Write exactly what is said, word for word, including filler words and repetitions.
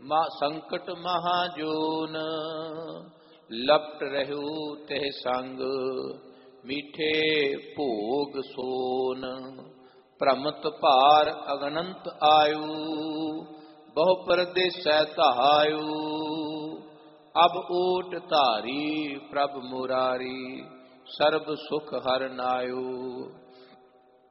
मा संकट महाजोन, लपट रहू तेह संग, मीठे भोग सोन। भ्रमत भार अगनंत आयु, बहु परदेसै धायु। अब ओट धारी प्रभ मुरारी, सर्ब सुख हर नायु।